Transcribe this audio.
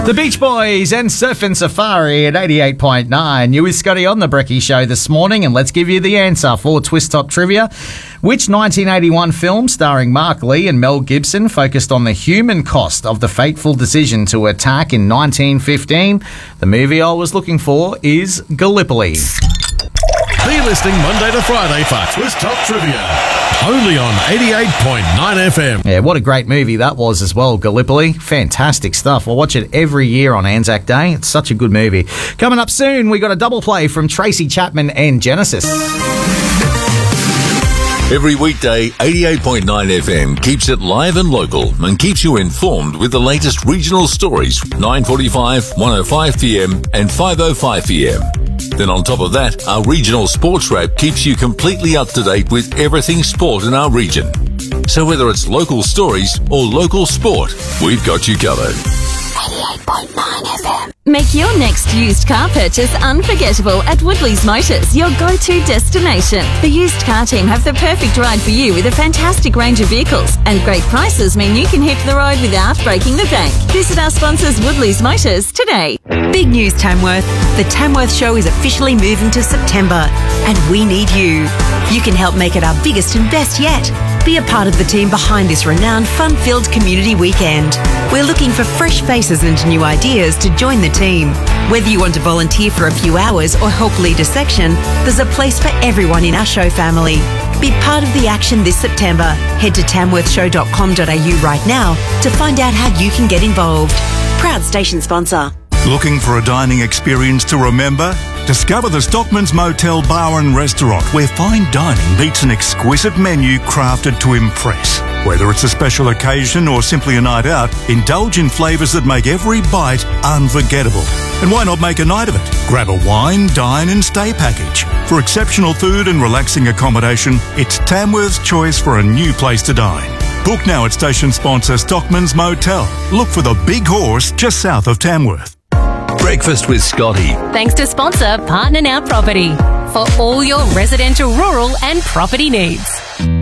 The Beach Boys and Surfin' Safari at 88.9. You with Scotty on the Brekkie Show this morning, and let's give you the answer for Twist Top Trivia. Which 1981 film starring Mark Lee and Mel Gibson focused on the human cost of the fateful decision to attack in 1915? The movie I was looking for is Gallipoli. Be listening Monday to Friday for Twist Top Trivia. Only on 88.9 FM. Yeah, what a great movie that was as well, Gallipoli. Fantastic stuff. I watch it every year on Anzac Day. It's such a good movie. Coming up soon, we got a double play from Tracy Chapman and Genesis. Every weekday, 88.9 FM keeps it live and local and keeps you informed with the latest regional stories, 9:45, 1:05 PM and 5:05 PM. Then on top of that, our regional sports wrap keeps you completely up to date with everything sport in our region. So whether it's local stories or local sport, we've got you covered. 88.9 FM. Make your next used car purchase unforgettable at Woodley's Motors, your go-to destination. The used car team have the perfect ride for you with a fantastic range of vehicles, and great prices mean you can hit the road without breaking the bank. Visit our sponsors Woodley's Motors today. Big news, Tamworth. The Tamworth Show is officially moving to September, and we need you. You can help make it our biggest and best yet. Be a part of the team behind this renowned, fun-filled community weekend. We're looking for fresh faces and new ideas to join the team. Whether you want to volunteer for a few hours or help lead a section, there's a place for everyone in our show family. Be part of the action this September. Head to tamworthshow.com.au right now to find out how you can get involved. Proud station sponsor. Looking for a dining experience to remember? Discover the Stockman's Motel Bar and Restaurant, where fine dining meets an exquisite menu crafted to impress. Whether it's a special occasion or simply a night out, indulge in flavours that make every bite unforgettable. And why not make a night of it? Grab a wine, dine and stay package. For exceptional food and relaxing accommodation, it's Tamworth's choice for a new place to dine. Book now at station sponsor Stockman's Motel. Look for the Big Horse just south of Tamworth. Breakfast with Scotty. Thanks to sponsor Partner Now Property for all your residential, rural and property needs.